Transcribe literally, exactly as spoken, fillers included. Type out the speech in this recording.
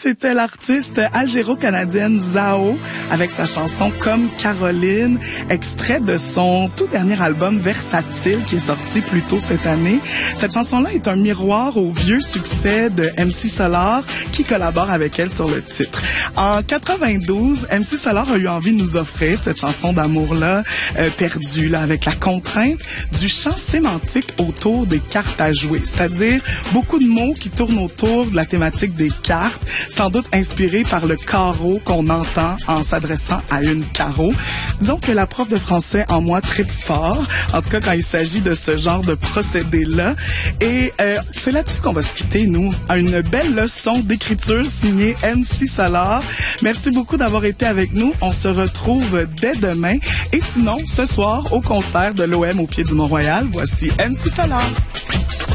c'était l'artiste algéro-canadienne Zao avec sa chanson Comme Caroline, extrait de son tout dernier album Versatile qui est sorti plus tôt cette année. Cette chanson-là est un miroir au vieux succès de M C Solar qui collabore avec elle sur le titre. En quatre-vingt-douze, M C Solar a eu envie de nous offrir cette chanson d'amour-là, euh, perdue, là, avec la contrainte du champ sémantique autour des cartes à jouer, c'est-à-dire beaucoup de mots qui tournent autour de la thématique des cartes, sans doute inspirés par le carreau qu'on entend en s'adressant à une carreau. Disons que la prof de français en moi tripe fort, en tout cas quand il s'agit de ce genre de procédé-là. Et euh, c'est là-dessus qu'on va se quitter, nous, à une belle leçon d'écriture signée M C Solar. Merci beaucoup d'avoir été avec nous. On se retrouve dès demain. Et sinon, ce soir, au concert de l'O M au pied du Mont-Royal, voici M C Solar.